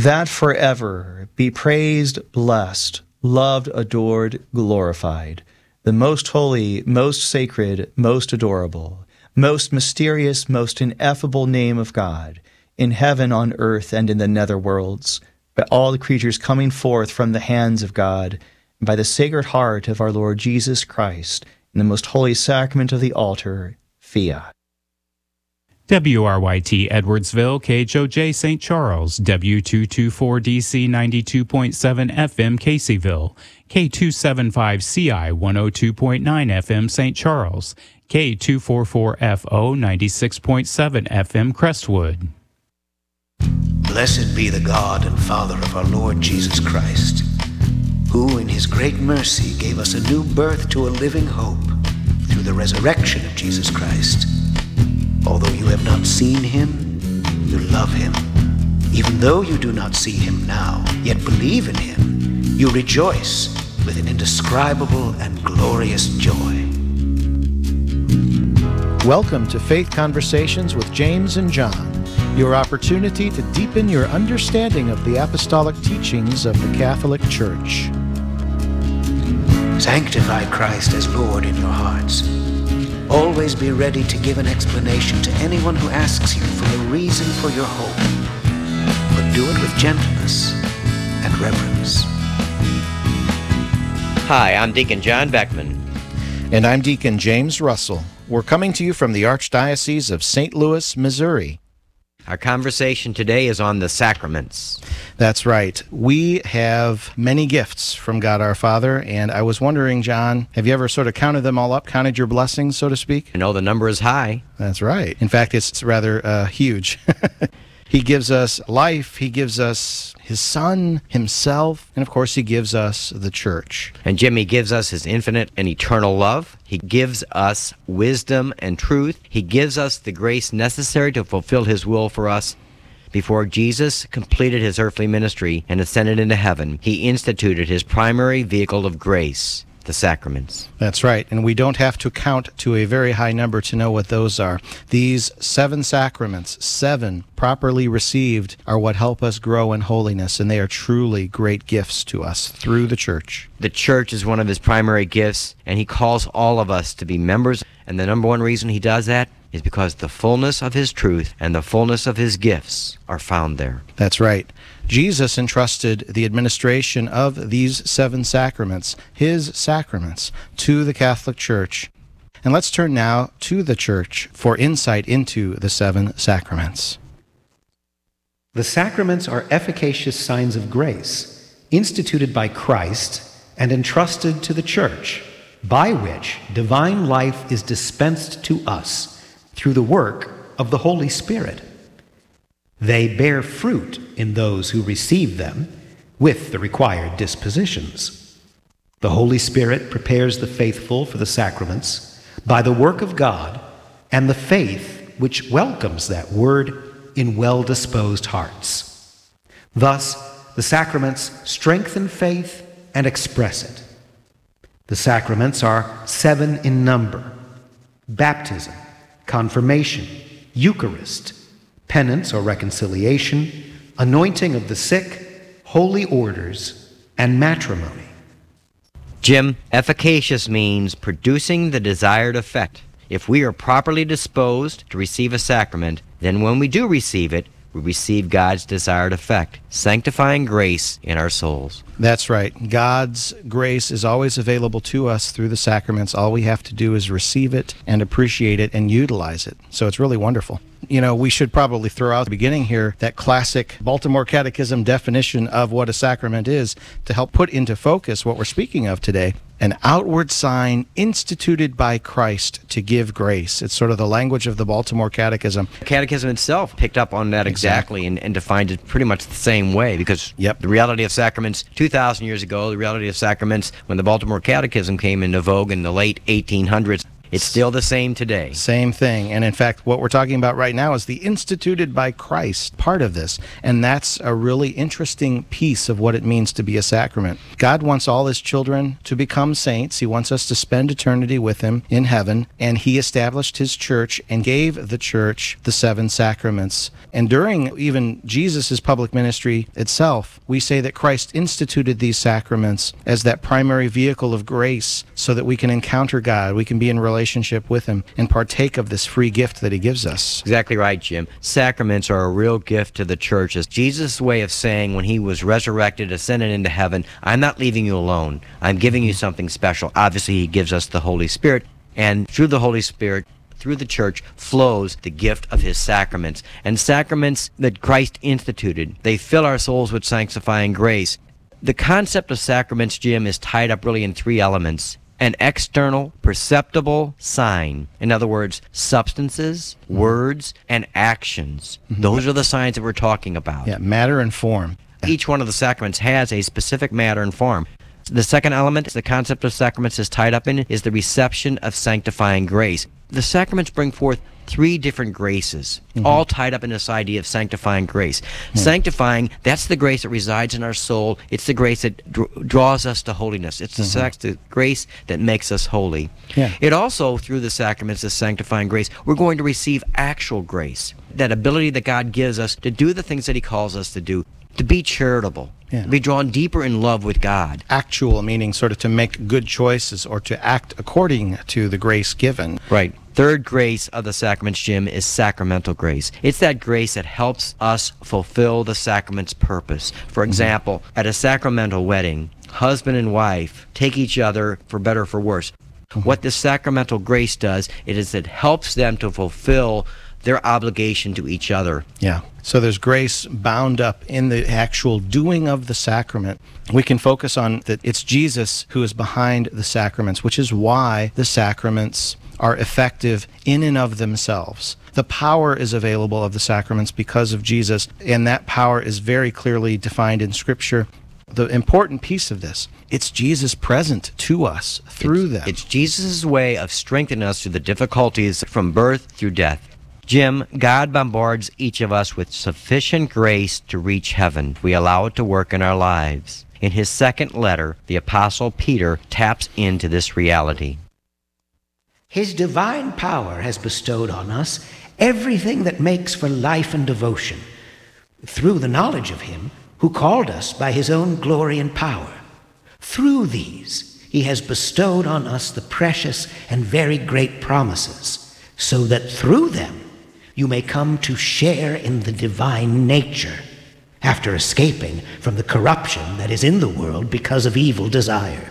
that forever be praised, blessed, loved, adored, glorified, the most holy, most sacred, most adorable, most mysterious, most ineffable name of God, in heaven, on earth, and in the nether worlds, by all the creatures coming forth from the hands of God, and by the Sacred Heart of our Lord Jesus Christ, in the most holy sacrament of the altar, fiat. WRYT Edwardsville, KHOJ St. Charles, W224DC 92.7 FM Caseyville, K275CI 102.9 FM St. Charles, K244FO 96.7 FM Crestwood. Blessed be the God and Father of our Lord Jesus Christ, who in his great mercy gave us a new birth to a living hope through the resurrection of Jesus Christ. Although you have not seen him, you love him. Even though you do not see him now, yet believe in him, you rejoice with an indescribable and glorious joy. Welcome to Faith Conversations with James and John, your opportunity to deepen your understanding of the apostolic teachings of the Catholic Church. Sanctify Christ as Lord in your hearts. Always be ready to give an explanation to anyone who asks you for a reason for your hope, but do it with gentleness and reverence. Hi, I'm Deacon John Beckman. And I'm Deacon James Russell. We're coming to you from the Archdiocese of St. Louis, Missouri. Our conversation today is on the sacraments. That's right. We have many gifts from God our Father, and I was wondering, John, have you ever sort of counted them all up, counted your blessings, so to speak? I know the number is high. That's right. In fact, it's rather huge. He gives us life, he gives us his Son, himself, and of course he gives us the church. And Jim, he gives us his infinite and eternal love. He gives us wisdom and truth. He gives us the grace necessary to fulfill his will for us. Before Jesus completed his earthly ministry and ascended into heaven, he instituted his primary vehicle of grace, the sacraments. That's right, and we don't have to count to a very high number to know what those are. These 7 sacraments, 7 properly received, are what help us grow in holiness, and they are truly great gifts to us through the church. The church is one of his primary gifts, and he calls all of us to be members, and the number one reason he does that is because the fullness of his truth and the fullness of his gifts are found there. That's right. Jesus entrusted the administration of these 7 sacraments, his sacraments, to the Catholic Church. And let's turn now to the Church for insight into the 7 sacraments. The sacraments are efficacious signs of grace, instituted by Christ and entrusted to the Church, by which divine life is dispensed to us through the work of the Holy Spirit. They bear fruit in those who receive them with the required dispositions. The Holy Spirit prepares the faithful for the sacraments by the work of God and the faith which welcomes that word in well-disposed hearts. Thus, the sacraments strengthen faith and express it. The sacraments are 7 in number: baptism, confirmation, Eucharist, penance or reconciliation, anointing of the sick, holy orders, and matrimony. Jim, efficacious means producing the desired effect. If we are properly disposed to receive a sacrament, then when we do receive it, we receive God's desired effect, sanctifying grace in our souls. That's right. God's grace is always available to us through the sacraments. All we have to do is receive it and appreciate it and utilize it. So it's really wonderful. You know, we should probably throw out at the beginning here that classic Baltimore Catechism definition of what a sacrament is to help put into focus what we're speaking of today. An outward sign instituted by Christ to give grace. It's sort of the language of the Baltimore Catechism. The Catechism itself picked up on that exactly and defined it pretty much the same way, because the reality of sacraments 2,000 years ago, the reality of sacraments when the Baltimore Catechism came into vogue in the late 1800s, It's still the same today. Same thing. And in fact, what we're talking about right now is the instituted by Christ part of this. And that's a really interesting piece of what it means to be a sacrament. God wants all his children to become saints. He wants us to spend eternity with him in heaven. And he established his church and gave the church the 7 sacraments. And during even Jesus' public ministry itself, we say that Christ instituted these sacraments as that primary vehicle of grace so that we can encounter God, we can be in relationship with him, and partake of this free gift that he gives us. Exactly right, Jim. Sacraments are a real gift to the church. It's Jesus' way of saying when he was resurrected, ascended into heaven, I'm not leaving you alone. I'm giving you something special. Obviously, he gives us the Holy Spirit, and through the Holy Spirit, through the church flows the gift of his sacraments. And sacraments that Christ instituted, they fill our souls with sanctifying grace. The concept of sacraments, Jim, is tied up really in 3 elements. An external, perceptible sign. In other words, substances, words, and actions. Those are the signs that we're talking about. Yeah, matter and form. Each one of the sacraments has a specific matter and form. The second element the concept of sacraments is tied up in is the reception of sanctifying grace. The sacraments bring forth 3 different graces, all tied up in this idea of sanctifying grace. Sanctifying, that's the grace that resides in our soul. It's the grace that draws us to holiness. It's the grace that makes us holy. Yeah. It also, through the sacraments, this sanctifying grace, we're going to receive actual grace, that ability that God gives us to do the things that he calls us to do, to be charitable, to be drawn deeper in love with God. Actual, meaning sort of to make good choices or to act according to the grace given. Right. Third grace of the sacraments, Jim, is sacramental grace. It's that grace that helps us fulfill the sacrament's purpose. For example, at a sacramental wedding, husband and wife take each other for better or for worse. What this sacramental grace does, it helps them to fulfill their obligation to each other. Yeah. So there's grace bound up in the actual doing of the sacrament. We can focus on that it's Jesus who is behind the sacraments, which is why the sacraments are effective in and of themselves. The power is available of the sacraments because of Jesus, and that power is very clearly defined in Scripture. The important piece of this, it's Jesus present to us through them. It's Jesus' way of strengthening us through the difficulties from birth through death. Jim, God bombards each of us with sufficient grace to reach heaven. We allow it to work in our lives. In his second letter, the Apostle Peter taps into this reality. His divine power has bestowed on us everything that makes for life and devotion, through the knowledge of him who called us by his own glory and power. Through these, he has bestowed on us the precious and very great promises, so that through them you may come to share in the divine nature, after escaping from the corruption that is in the world because of evil desire.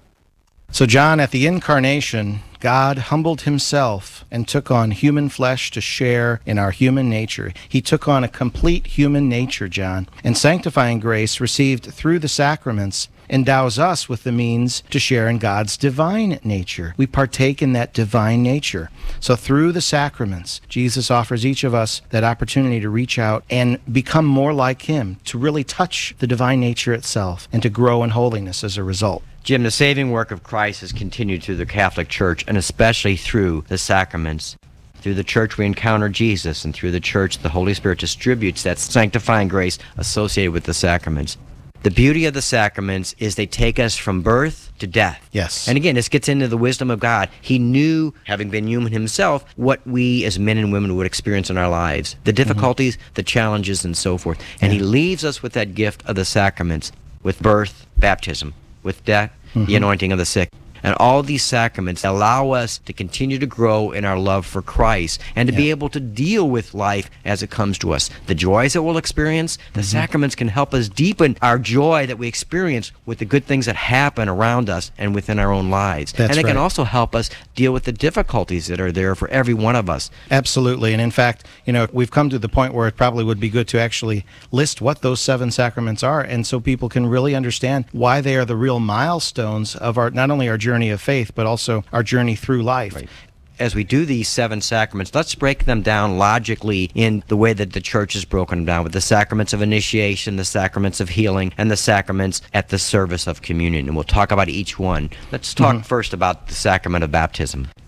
So John, at the incarnation, God humbled himself and took on human flesh to share in our human nature. He took on a complete human nature, John. And sanctifying grace received through the sacraments endows us with the means to share in God's divine nature. We partake in that divine nature. So through the sacraments, Jesus offers each of us that opportunity to reach out and become more like him, to really touch the divine nature itself, and to grow in holiness as a result. Jim, the saving work of Christ has continued through the Catholic Church, and especially through the sacraments. Through the church we encounter Jesus, and through the church the Holy Spirit distributes that sanctifying grace associated with the sacraments. The beauty of the sacraments is they take us from birth to death. Yes. And again, this gets into the wisdom of God. He knew, having been human himself, what we as men and women would experience in our lives, the difficulties, the challenges, and so forth. And he leaves us with that gift of the sacraments, with birth, baptism, with death, the anointing of the sick. And all these sacraments allow us to continue to grow in our love for Christ and to be able to deal with life as it comes to us. The joys that we'll experience, the sacraments can help us deepen our joy that we experience with the good things that happen around us and within our own lives. That's and it right. can also help us deal with the difficulties that are there for every one of us. Absolutely. And in fact, we've come to the point where it probably would be good to actually list what those 7 sacraments are, and so people can really understand why they are the real milestones of our, not only our journey of faith, but also our journey through life. Right. As we do these 7 sacraments, let's break them down logically in the way that the church has broken them down, with the sacraments of initiation, the sacraments of healing, and the sacraments at the service of communion. And we'll talk about each one. Let's talk first about the sacrament of baptism.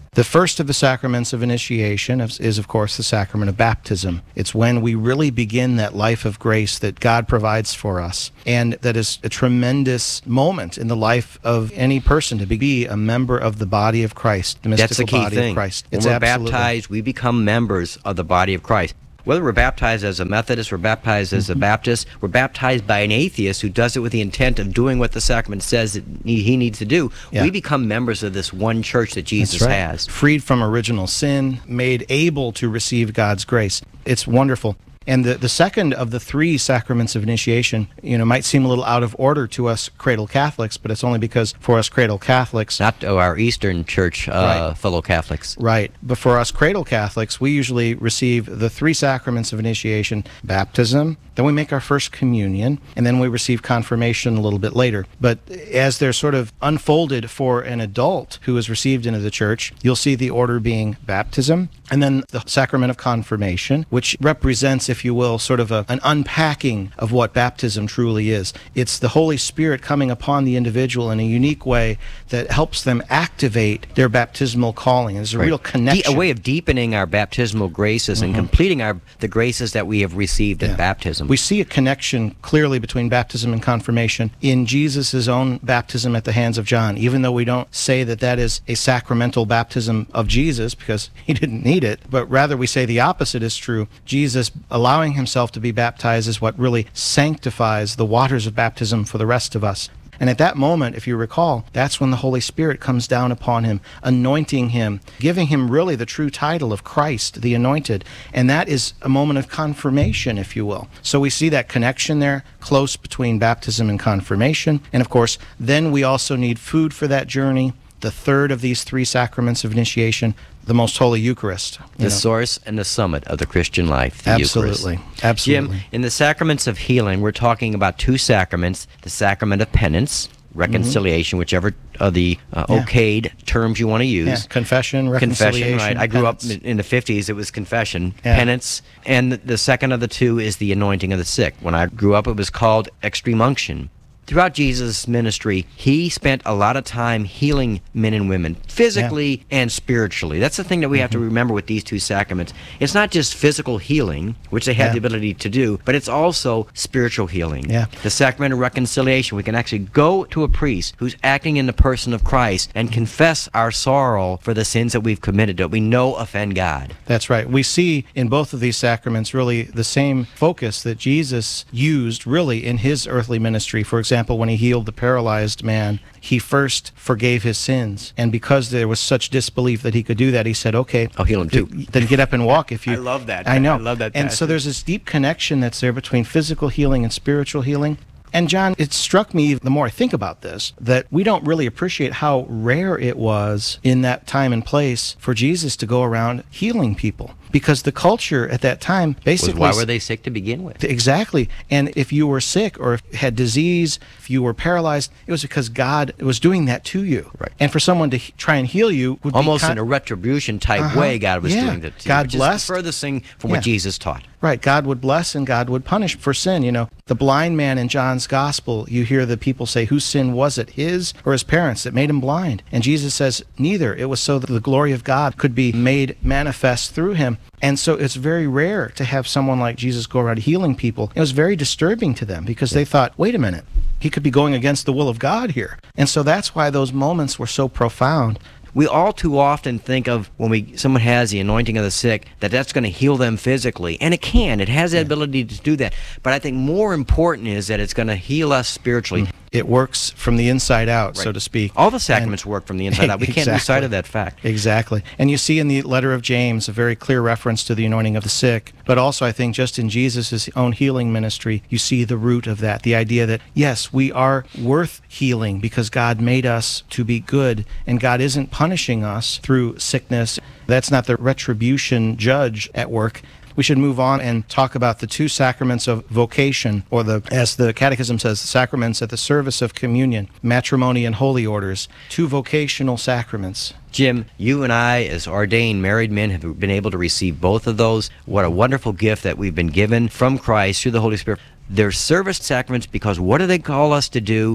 The first of the sacraments of initiation is, of course, the sacrament of baptism. It's when we really begin that life of grace that God provides for us. And that is a tremendous moment in the life of any person to be a member of the body of Christ, the mystical That's the key body thing. of Christ. When we're baptized, we become members of the body of Christ. Whether we're baptized as a Methodist, we're baptized as a Baptist, we're baptized by an atheist who does it with the intent of doing what the sacrament says that he needs to do, we become members of this one church that Jesus has. Freed from original sin, made able to receive God's grace. It's wonderful. And the second of the three sacraments of initiation, might seem a little out of order to us cradle Catholics, but it's only because for us cradle Catholics... Not to our Eastern Church fellow Catholics. Right. But for us cradle Catholics, we usually receive the three sacraments of initiation: baptism, then we make our first communion, and then we receive confirmation a little bit later. But as they're sort of unfolded for an adult who is received into the church, you'll see the order being baptism, and then the sacrament of confirmation, which represents, if you will, sort of an unpacking of what baptism truly is. It's the Holy Spirit coming upon the individual in a unique way that helps them activate their baptismal calling. There's a real connection. A way of deepening our baptismal graces and completing the graces that we have received in baptism. We see a connection clearly between baptism and confirmation in Jesus' own baptism at the hands of John, even though we don't say that that is a sacramental baptism of Jesus because he didn't need it, but rather we say the opposite is true. Jesus allowing himself to be baptized is what really sanctifies the waters of baptism for the rest of us. And at that moment, if you recall, that's when the Holy Spirit comes down upon him, anointing him, giving him really the true title of Christ, the Anointed. And that is a moment of confirmation, if you will. So we see that connection there, close between baptism and confirmation. And of course, then we also need food for that journey. The third of these three sacraments of initiation, the Most Holy Eucharist. The source and the summit of the Christian life, the Eucharist. Absolutely. Jim, in the sacraments of healing, we're talking about two sacraments: the sacrament of penance, reconciliation, whichever of the okayed terms you want to use. Yeah. Confession, reconciliation. Confession, right. I grew up in the 50s, it was confession, penance, and the second of the two is the anointing of the sick. When I grew up, it was called extreme unction. Throughout Jesus' ministry, he spent a lot of time healing men and women, physically and spiritually. That's the thing that we have to remember with these two sacraments. It's not just physical healing, which they have the ability to do, but it's also spiritual healing. The sacrament of reconciliation, we can actually go to a priest who's acting in the person of Christ and confess our sorrow for the sins that we've committed that we know offend God. That's right. We see in both of these sacraments really the same focus that Jesus used really in his earthly ministry. For example, when he healed the paralyzed man, he first forgave his sins. And because there was such disbelief that he could do that, he said, okay, I'll heal him too. Then get up and walk if you... I love that. I know. I love that And passage. so there's this deep connection that's there between physical healing and spiritual healing. And John, it struck me, the more I think about this, that we don't really appreciate how rare it was in that time and place for Jesus to go around healing people. Because the culture at that time basically... Why were they sick to begin with? Exactly. And if you were sick or had disease, if you were paralyzed, it was because God was doing that to you. Right. And for someone to try and heal you would almost be... in a retribution type way, God was doing that to you. God which blessed. is the furthest thing from what Jesus taught. Right. God would bless and God would punish for sin. The blind man in John's gospel, you hear the people say, whose sin was it, his or his parents, that made him blind? And Jesus says, neither. It was so that the glory of God could be made manifest through him. And so it's very rare to have someone like Jesus go around healing people. It was very disturbing to them because they thought, wait a minute, he could be going against the will of God here. And so that's why those moments were so profound. We all too often think of when someone has the anointing of the sick, that's going to heal them physically. And it can. It has that ability to do that. But I think more important is that it's going to heal us spiritually. It works from the inside out, so to speak. All the sacraments work from the inside out. We can't lose sight of that fact. Exactly. And you see in the letter of James a very clear reference to the anointing of the sick. But also, I think, just in Jesus' own healing ministry, you see the root of that. The idea that, yes, we are worth healing because God made us to be good, and God isn't punishing us through sickness. That's not the retribution judge at work. We should move on and talk about the two sacraments of vocation, or as the Catechism says, the sacraments at the service of communion, matrimony and holy orders, two vocational sacraments. Jim, you and I, as ordained married men, have been able to receive both of those. What a wonderful gift that we've been given from Christ through the Holy Spirit. They're service sacraments because what do they call us to do?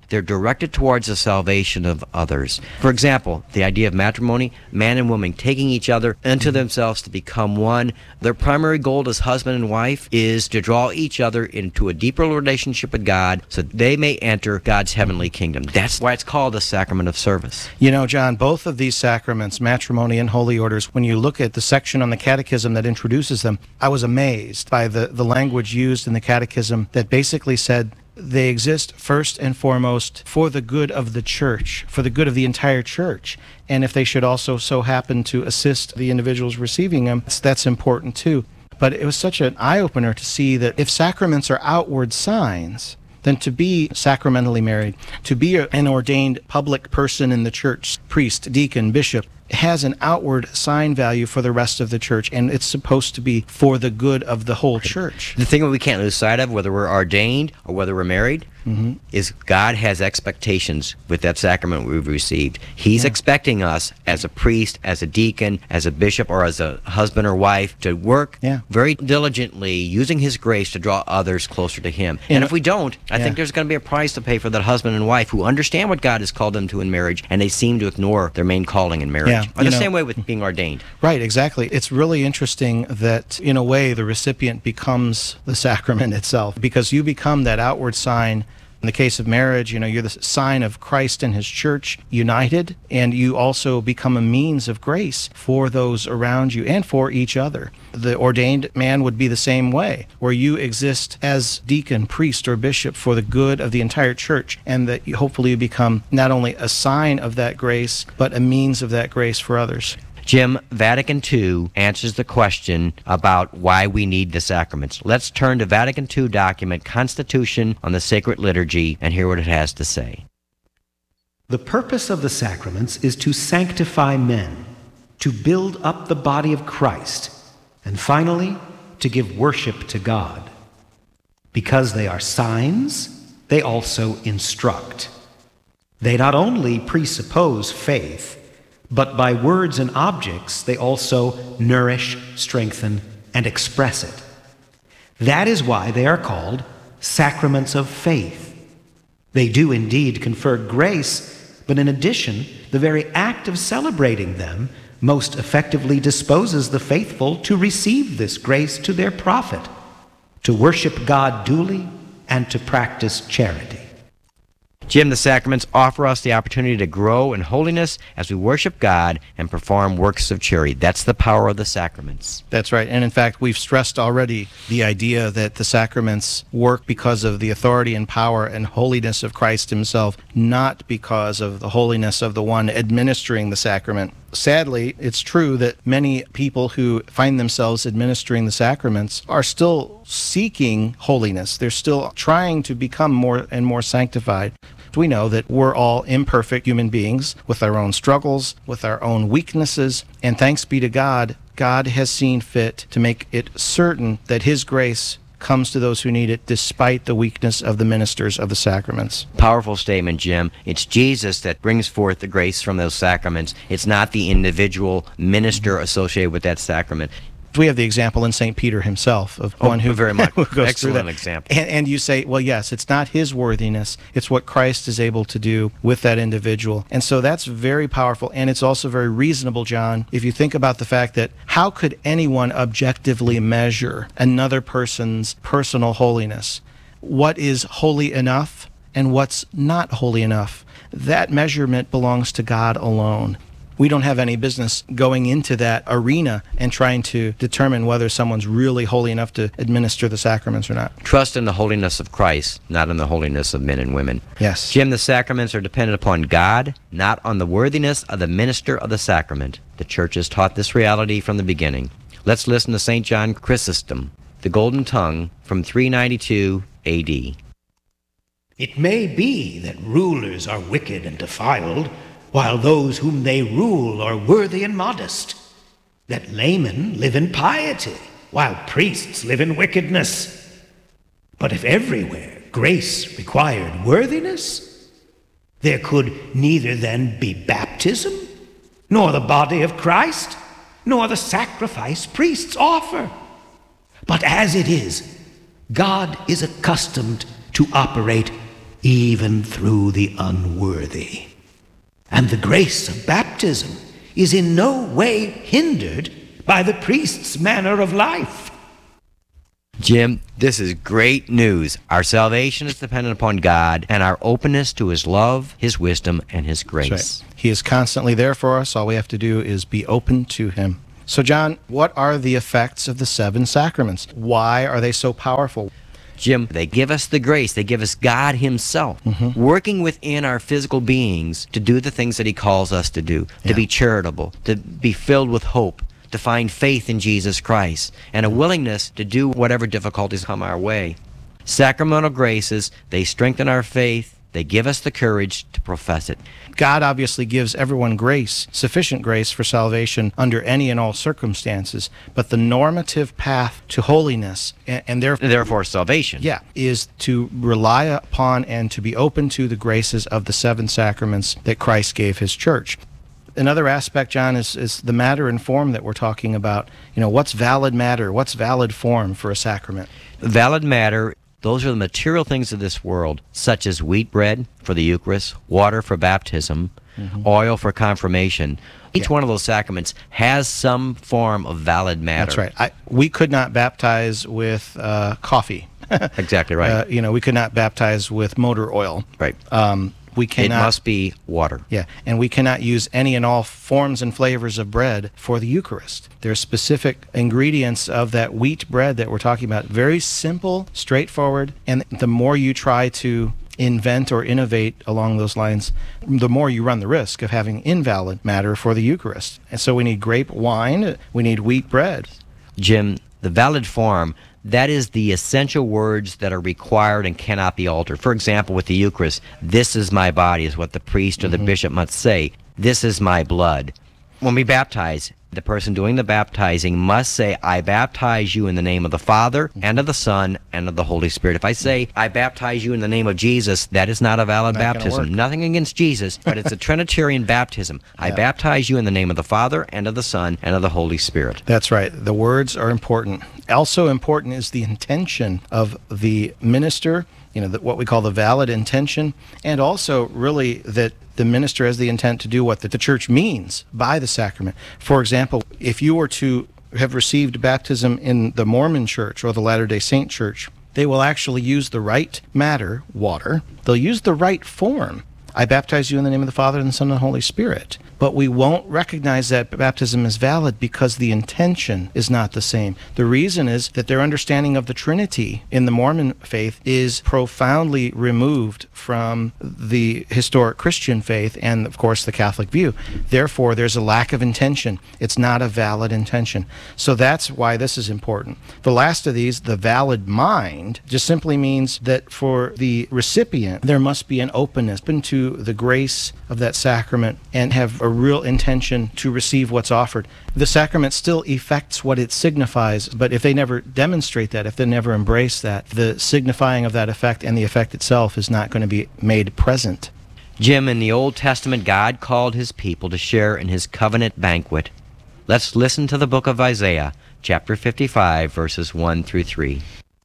They're directed towards the salvation of others. For example, the idea of matrimony, man and woman taking each other into themselves to become one. Their primary goal as husband and wife is to draw each other into a deeper relationship with God so they may enter God's heavenly kingdom. That's why it's called the sacrament of service. You know, John, both of these sacraments, matrimony and holy orders, when you look at the section on the Catechism that introduces them, I was amazed by the language used in the Catechism that basically said they exist first and foremost for the good of the church, for the good of the entire church. And if they should also so happen to assist the individuals receiving them, that's important too. But it was such an eye-opener to see that if sacraments are outward signs, then to be sacramentally married, to be an ordained public person in the church, priest, deacon, bishop, has an outward sign value for the rest of the church, and it's supposed to be for the good of the whole church. The thing that we can't lose sight of, whether we're ordained or whether we're married, is God has expectations with that sacrament we've received. He's expecting us as a priest, as a deacon, as a bishop, or as a husband or wife to work very diligently using His grace to draw others closer to Him. And if we don't, I think there's going to be a price to pay for that husband and wife who understand what God has called them to in marriage, and they seem to ignore their main calling in marriage. Or the same way with being ordained. Right, exactly. It's really interesting that, in a way, the recipient becomes the sacrament itself, because you become that outward sign. In the case of marriage, you're the sign of Christ and His church united, and you also become a means of grace for those around you and for each other. The ordained man would be the same way, where you exist as deacon, priest, or bishop for the good of the entire church, and that hopefully you become not only a sign of that grace, but a means of that grace for others. Jim, Vatican II answers the question about why we need the sacraments. Let's turn to Vatican II document, Constitution on the Sacred Liturgy, and hear what it has to say. The purpose of the sacraments is to sanctify men, to build up the body of Christ, and finally, to give worship to God. Because they are signs, they also instruct. They not only presuppose faith, but by words and objects they also nourish, strengthen, and express it. That is why they are called sacraments of faith. They do indeed confer grace, but in addition, the very act of celebrating them most effectively disposes the faithful to receive this grace to their profit, to worship God duly, and to practice charity. Jim, the sacraments offer us the opportunity to grow in holiness as we worship God and perform works of charity. That's the power of the sacraments. That's right. And in fact, we've stressed already the idea that the sacraments work because of the authority and power and holiness of Christ Himself, not because of the holiness of the one administering the sacrament. Sadly, it's true that many people who find themselves administering the sacraments are still seeking holiness. They're still trying to become more and more sanctified. We know that we're all imperfect human beings with our own struggles, with our own weaknesses, and thanks be to God, God has seen fit to make it certain that His grace comes to those who need it despite the weakness of the ministers of the sacraments. Powerful statement, Jim. It's Jesus that brings forth the grace from those sacraments. It's not the individual minister associated with that sacrament. We have the example in St. Peter himself of one who very much who goes excellent through that. Example. And you say, well, yes, it's not his worthiness. It's what Christ is able to do with that individual. And so that's very powerful. And it's also very reasonable, John, if you think about the fact that how could anyone objectively measure another person's personal holiness? What is holy enough and what's not holy enough? That measurement belongs to God alone. We don't have any business going into that arena and trying to determine whether someone's really holy enough to administer the sacraments or not. Trust in the holiness of Christ, not in the holiness of men and women. Yes. Jim, the sacraments are dependent upon God, not on the worthiness of the minister of the sacrament. The Church has taught this reality from the beginning. Let's listen to St. John Chrysostom, the Golden Tongue, from 392 A.D. It may be that rulers are wicked and defiled, while those whom they rule are worthy and modest, that laymen live in piety, while priests live in wickedness. But if everywhere grace required worthiness, there could neither then be baptism, nor the body of Christ, nor the sacrifice priests offer. But as it is, God is accustomed to operate even through the unworthy. And the grace of baptism is in no way hindered by the priest's manner of life. Jim, this is great news. Our salvation is dependent upon God and our openness to His love, His wisdom, and His grace. That's right. He is constantly there for us. All we have to do is be open to Him. So, John, what are the effects of the 7 sacraments? Why are they so powerful? Jim, they give us the grace. They give us God Himself, working within our physical beings to do the things that He calls us to do, to be charitable, to be filled with hope, to find faith in Jesus Christ, and a willingness to do whatever difficulties come our way. Sacramental graces, they strengthen our faith. They give us the courage to profess it. God obviously gives everyone grace, sufficient grace for salvation under any and all circumstances, but the normative path to holiness and therefore salvation, is to rely upon and to be open to the graces of the 7 sacraments that Christ gave His church. Another aspect, John, is the matter and form that we're talking about. You know, what's valid matter? What's valid form for a sacrament? Valid matter, those are the material things of this world, such as wheat bread for the Eucharist, water for baptism, oil for confirmation. Each one of those sacraments has some form of valid matter. That's right. We could not baptize with coffee. Exactly right. We could not baptize with motor oil. Right. We cannot, it must be water. Yeah, and we cannot use any and all forms and flavors of bread for the Eucharist. There are specific ingredients of that wheat bread that we're talking about. Very simple, straightforward, and the more you try to invent or innovate along those lines, the more you run the risk of having invalid matter for the Eucharist. And so we need grape wine, we need wheat bread. Jim, the valid form, that is the essential words that are required and cannot be altered. For example, with the Eucharist, this is my body is what the priest or the bishop must say. This is my blood. When we baptize, the person doing the baptizing must say, I baptize you in the name of the Father, and of the Son, and of the Holy Spirit. If I say, I baptize you in the name of Jesus, that is not a valid baptism. Nothing against Jesus, but it's a Trinitarian baptism. I baptize you in the name of the Father, and of the Son, and of the Holy Spirit. That's right. The words are important. Also important is the intention of the minister, what we call the valid intention, and also really that the minister has the intent to do what the church means by the sacrament. For example, if you were to have received baptism in the Mormon Church or the Latter-day Saint Church, they will actually use the right matter, water. They'll use the right form. I baptize you in the name of the Father, and the Son, and the Holy Spirit. But we won't recognize that baptism is valid because the intention is not the same. The reason is that their understanding of the Trinity in the Mormon faith is profoundly removed from the historic Christian faith and, of course, the Catholic view. Therefore, there's a lack of intention. It's not a valid intention. So that's why this is important. The last of these, the valid mind, just simply means that for the recipient, there must be an openness to the grace of that sacrament and have a real intention to receive what's offered. The sacrament still effects what it signifies, but if they never demonstrate that, if they never embrace that, the signifying of that effect and the effect itself is not going to be made present. Jim, in the Old Testament, God called His people to share in His covenant banquet. Let's listen to the book of Isaiah, chapter 55, verses 1 through 3.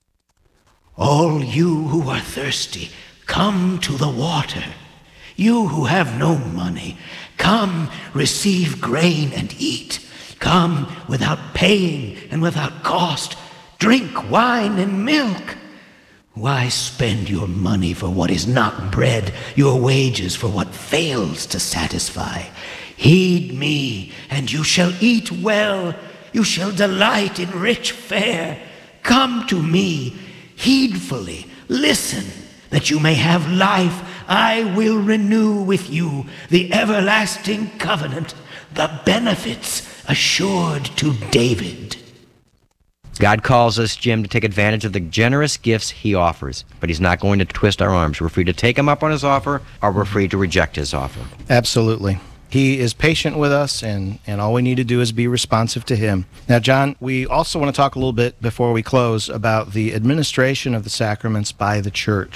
All you who are thirsty, come to the water. You who have no money, come, receive grain and eat. Come without paying and without cost. Drink wine and milk. Why spend your money for what is not bread, your wages for what fails to satisfy? Heed me, and you shall eat well. You shall delight in rich fare. Come to me, heedfully, listen, that you may have life. I will renew with you the everlasting covenant, the benefits assured to David. God calls us, Jim, to take advantage of the generous gifts He offers, but He's not going to twist our arms. We're free to take Him up on His offer, or we're free to reject His offer. Absolutely. He is patient with us, and all we need to do is be responsive to Him. Now, John, we also want to talk a little bit before we close about the administration of the sacraments by the Church.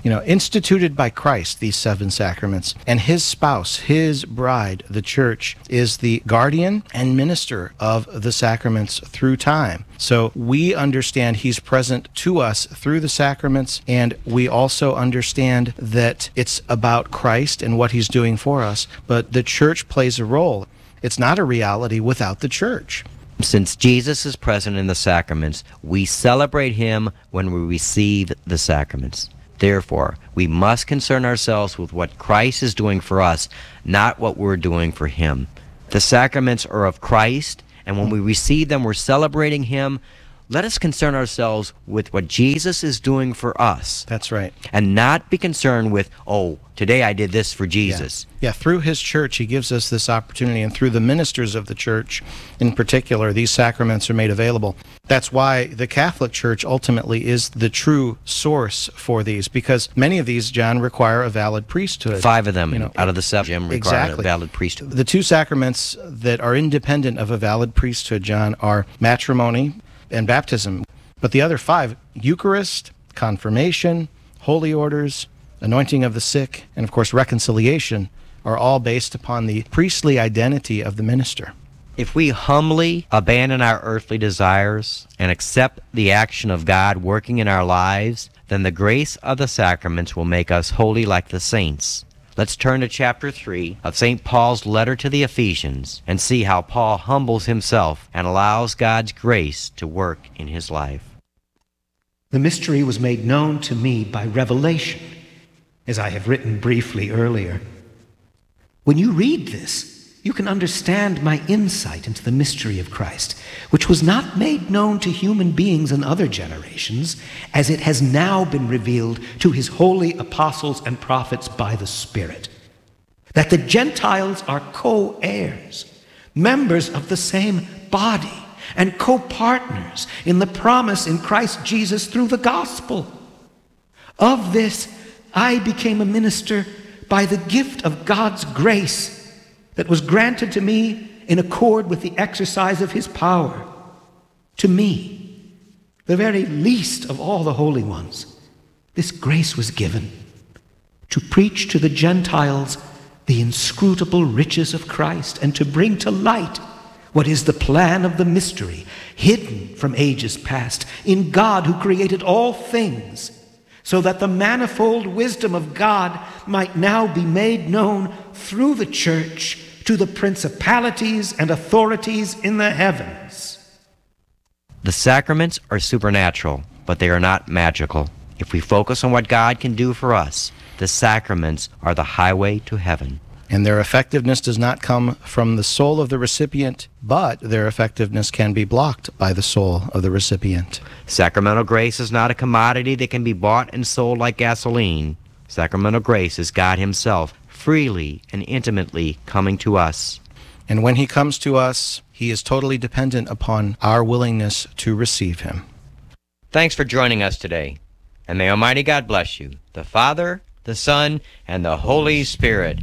instituted by Christ, these 7 sacraments, and his spouse, his bride, the church, is the guardian and minister of the sacraments through time. So we understand he's present to us through the sacraments, and we also understand that it's about Christ and what he's doing for us, but the church plays a role. It's not a reality without the church. Since Jesus is present in the sacraments, we celebrate him when we receive the sacraments. Therefore, we must concern ourselves with what Christ is doing for us, not what we're doing for him. The sacraments are of Christ, and when we receive them, we're celebrating him. Let us concern ourselves with what Jesus is doing for us. That's right. And not be concerned with, today I did this for Jesus. Yeah, through his church, he gives us this opportunity, and through the ministers of the church in particular, these sacraments are made available. That's why the Catholic Church ultimately is the true source for these, because many of these, John, require a valid priesthood. 5 of them out of the 7 require a valid priesthood. The 2 sacraments that are independent of a valid priesthood, John, are matrimony and baptism. But the other 5, Eucharist, confirmation, holy orders, anointing of the sick, and of course reconciliation, are all based upon the priestly identity of the minister. If we humbly abandon our earthly desires and accept the action of God working in our lives, then the grace of the sacraments will make us holy like the saints. Let's turn to chapter 3 of St. Paul's letter to the Ephesians and see how Paul humbles himself and allows God's grace to work in his life. The mystery was made known to me by revelation, as I have written briefly earlier. When you read this, you can understand my insight into the mystery of Christ, which was not made known to human beings in other generations, as it has now been revealed to his holy apostles and prophets by the Spirit. That the Gentiles are co-heirs, members of the same body, and co-partners in the promise in Christ Jesus through the gospel. Of this, I became a minister by the gift of God's grace that was granted to me in accord with the exercise of his power. To me, the very least of all the holy ones, this grace was given to preach to the Gentiles the inscrutable riches of Christ and to bring to light what is the plan of the mystery, hidden from ages past, in God who created all things, so that the manifold wisdom of God might now be made known through the church to the principalities and authorities in the heavens. The sacraments are supernatural, but they are not magical. If we focus on what God can do for us, the sacraments are the highway to heaven. And their effectiveness does not come from the soul of the recipient, but their effectiveness can be blocked by the soul of the recipient. Sacramental grace is not a commodity that can be bought and sold like gasoline. Sacramental grace is God himself freely and intimately coming to us. And when he comes to us, he is totally dependent upon our willingness to receive him. Thanks for joining us today. And may Almighty God bless you, the Father, the Son, and the Holy Spirit.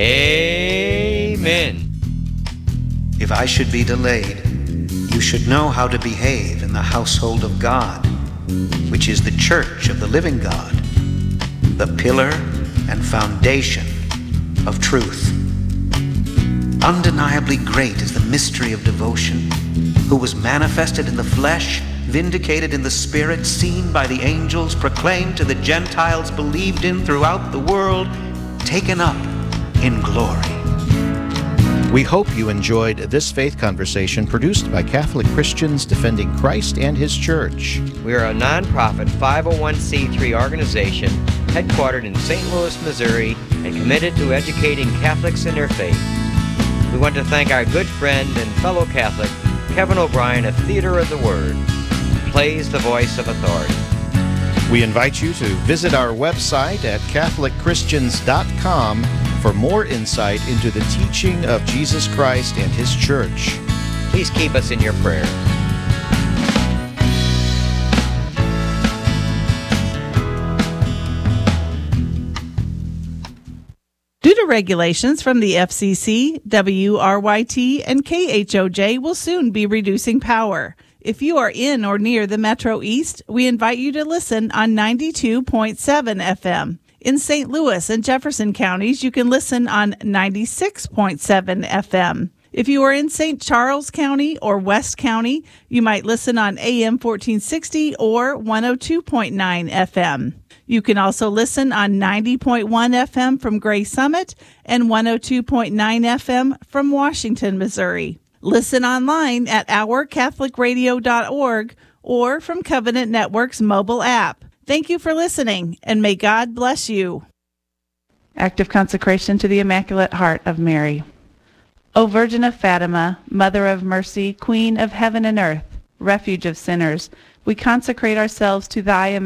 Amen. If I should be delayed, you should know how to behave in the household of God, which is the church of the living God, the pillar and foundation of truth. Undeniably great is the mystery of devotion, who was manifested in the flesh, vindicated in the Spirit, seen by the angels, proclaimed to the Gentiles, believed in throughout the world, taken up in glory. We hope you enjoyed this faith conversation produced by Catholic Christians defending Christ and his church. We are a non-profit 501c3 organization headquartered in St. Louis, Missouri, and committed to educating Catholics in their faith. We want to thank our good friend and fellow Catholic, Kevin O'Brien of Theater of the Word, who plays the voice of authority. We invite you to visit our website at CatholicChristians.com for more insight into the teaching of Jesus Christ and his church. Please keep us in your prayers. Due to regulations from the FCC, WRYT and KHOJ will soon be reducing power. If you are in or near the Metro East, we invite you to listen on 92.7 FM. In St. Louis and Jefferson counties, you can listen on 96.7 FM. If you are in St. Charles County or West County, you might listen on AM 1460 or 102.9 FM. You can also listen on 90.1 FM from Gray Summit and 102.9 FM from Washington, Missouri. Listen online at ourcatholicradio.org or from Covenant Network's mobile app. Thank you for listening, and may God bless you. Act of consecration to the Immaculate Heart of Mary. O Virgin of Fatima, Mother of Mercy, Queen of Heaven and Earth, Refuge of sinners, we consecrate ourselves to thy